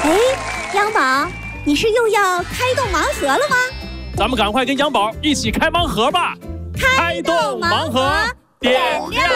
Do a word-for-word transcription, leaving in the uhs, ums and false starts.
哎，央宝，你是又要开动盲盒了吗？ 咱们赶快跟央宝一起开盲盒吧！ 开动盲盒，点亮